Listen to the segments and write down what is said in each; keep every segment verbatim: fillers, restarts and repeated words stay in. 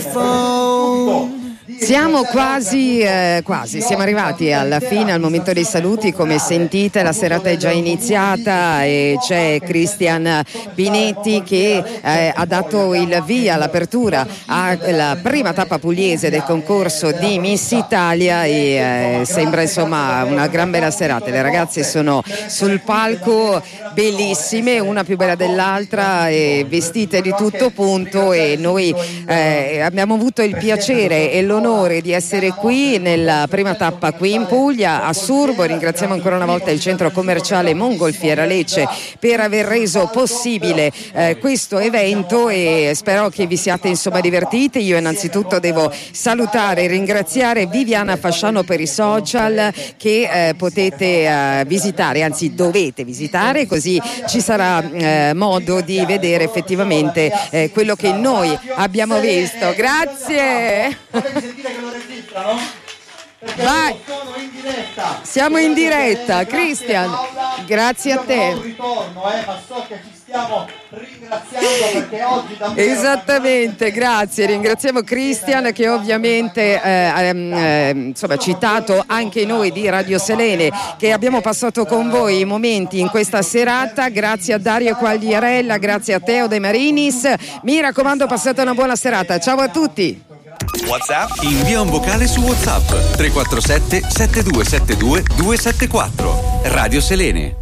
phone. Siamo quasi, eh, quasi, siamo arrivati alla fine, al momento dei saluti. Come sentite la serata è già iniziata e c'è Cristian Pinetti che eh, ha dato il via, l'apertura alla prima tappa pugliese del concorso di Miss Italia e eh, sembra insomma una gran bella serata. Le ragazze sono sul palco bellissime, una più bella dell'altra e vestite di tutto punto, e noi eh, abbiamo avuto il piacere e l'onore di essere qui nella prima tappa qui in Puglia, a Surbo. Ringraziamo ancora una volta il centro commerciale Mongolfiera Lecce per aver reso possibile eh, questo evento, e spero che vi siate insomma divertiti. Io innanzitutto devo salutare e ringraziare Viviana Fasciano per i social che eh, potete eh, visitare, anzi dovete visitare, così ci sarà eh, modo di vedere effettivamente eh, quello che noi abbiamo visto. Grazie. Che lo registrano? Perché Vai. sono in diretta. Siamo in diretta, Cristian. Grazie a te. Un ritorno, eh, ma so che ci stiamo ringraziando perché oggi davvero. Esattamente, grazie. Ringraziamo Cristian che ovviamente eh, eh, insomma, ha citato anche noi di Radio Selene che abbiamo passato con voi i momenti in questa serata. Grazie a Dario Quagliarella, grazie a Teo De Marinis. Mi raccomando, passate una buona serata. Ciao a tutti. WhatsApp? Invia un vocale su WhatsApp tre quattro sette sette due sette due due sette quattro. Radio Selene.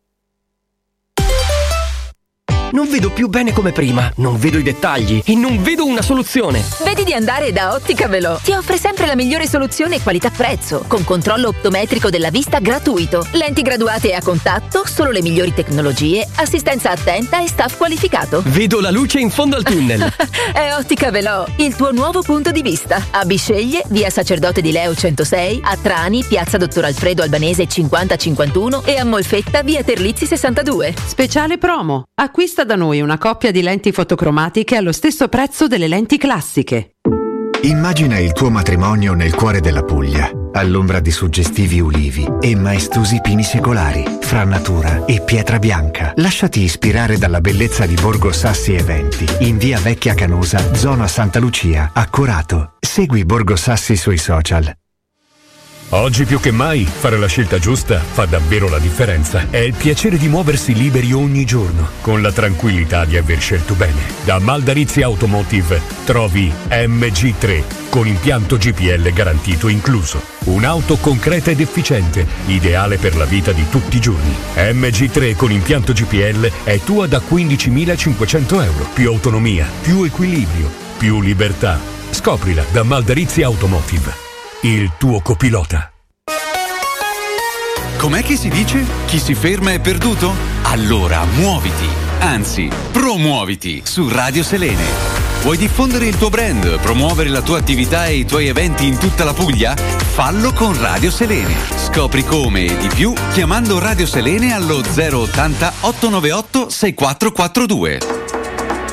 Non vedo più bene come prima, non vedo i dettagli e non vedo una soluzione. Vedi di andare da Ottica Velò. Ti offre sempre la migliore soluzione qualità-prezzo, con controllo optometrico della vista gratuito, lenti graduate a contatto, solo le migliori tecnologie, assistenza attenta e staff qualificato. Vedo la luce in fondo al tunnel. È Ottica Velò, il tuo nuovo punto di vista. A Bisceglie, via Sacerdote di Leo centosei, a Trani, piazza Dottor Alfredo Albanese cinquanta cinquantuno e a Molfetta, via Terlizzi sessantadue. Speciale promo. Acquista da noi una coppia di lenti fotocromatiche allo stesso prezzo delle lenti classiche. Immagina il tuo matrimonio nel cuore della Puglia, all'ombra di suggestivi ulivi e maestosi pini secolari, fra natura e pietra bianca. Lasciati ispirare dalla bellezza di Borgo Sassi Eventi, in via Vecchia Canusa, zona Santa Lucia, a Corato. Segui Borgo Sassi sui social. Oggi più che mai fare la scelta giusta fa davvero la differenza. È il piacere di muoversi liberi ogni giorno, con la tranquillità di aver scelto bene. Da Maldarizzi Automotive trovi M G tre con impianto G P L garantito incluso. Un'auto concreta ed efficiente, ideale per la vita di tutti i giorni. M G tre con impianto G P L è tua da quindicimilacinquecento euro. Più autonomia, più equilibrio, più libertà. Scoprila da Maldarizzi Automotive. Il tuo copilota. Com'è che si dice? Chi si ferma è perduto? Allora muoviti, anzi promuoviti su Radio Selene. Vuoi diffondere il tuo brand, promuovere la tua attività e i tuoi eventi in tutta la Puglia? Fallo con Radio Selene. Scopri come e di più chiamando Radio Selene allo zero ottanta ottocentonovantaotto sessantaquattro quarantadue.